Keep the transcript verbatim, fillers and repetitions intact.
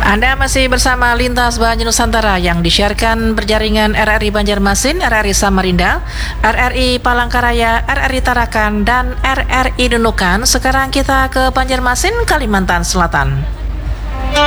Anda masih bersama Lintas Banjar Nusantara yang disiarkan berjaringan R R I Banjarmasin, R R I Samarinda, R R I Palangkaraya, R R I Tarakan, dan R R I Nunukan. Sekarang kita ke Banjarmasin, Kalimantan Selatan.